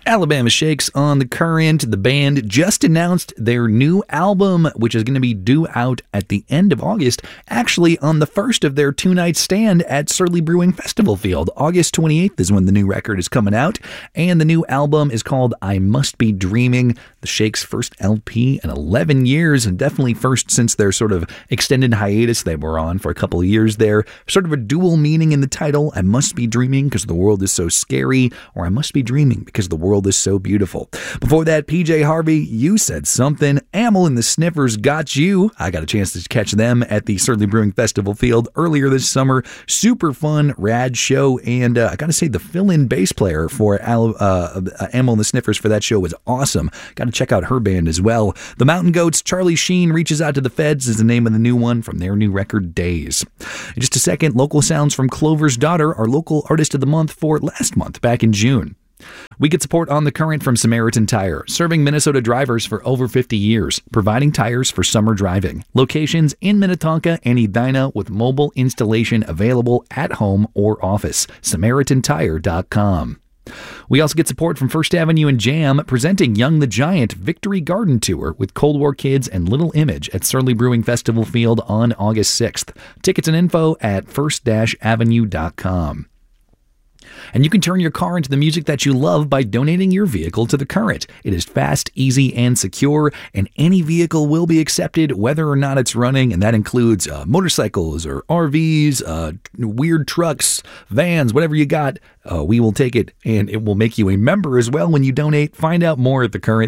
Alabama Shakes on the Current. The band just announced their new album, which is going to be due out at the end of August, actually on the first of their two-night stand at Surly Brewing Festival Field. August 28th is when the new record is coming out, and the new album is called I Must Be Dreaming, the Shakes' first LP in 11 years, and definitely first since their sort of extended hiatus they were on for a couple of years there. Sort of a dual meaning in the title, I must be dreaming because the world is so scary, or I must be dreaming because the world is so beautiful. Before that, PJ Harvey, You Said Something. Amyl and the Sniffers, Got You. I got a chance to catch them at the Surly Brewing Festival Field earlier this summer. Super fun, rad show, and I gotta say the fill-in bass player for Amyl and the Sniffers for that show was awesome. Gotta check out her band as well. The Mountain Goats, Charlie Sheen Reaches Out to the Feds is the name of the new one from their new record, Days. In just a second, local sounds from Clover's Daughter, our local artist of the month for last month, back in June. We get support on the Current from Samaritan Tire, serving Minnesota drivers for over 50 years, providing tires for summer driving. Locations in Minnetonka and Edina with mobile installation available at home or office. SamaritanTire.com. We also get support from First Avenue and Jam, presenting Young the Giant Victory Garden Tour with Cold War Kids and Little Image at Surly Brewing Festival Field on August 6th. Tickets and info at first-avenue.com. And you can turn your car into the music that you love by donating your vehicle to The Current. It is fast, easy, and secure, and any vehicle will be accepted whether or not it's running, and that includes motorcycles or RVs, weird trucks, vans, whatever you got. We will take it, and it will make you a member as well when you donate. Find out more at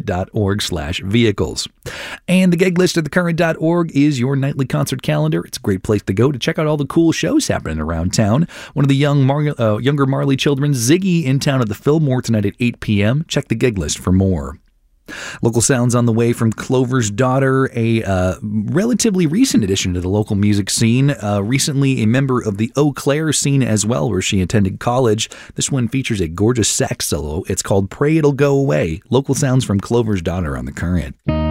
thecurrent.org/vehicles. And the gig list at thecurrent.org is your nightly concert calendar. It's a great place to go to check out all the cool shows happening around town. One of the younger Marley children, Ziggy, in town at the Fillmore tonight at 8 p.m. Check the gig list for more. Local sounds on the way from Clover's Daughter, a relatively recent addition to the local music scene. Recently a member of the Eau Claire scene as well, where she attended college. This one features a gorgeous sax solo. It's called Pray It'll Go Away. Local sounds from Clover's Daughter on the Current.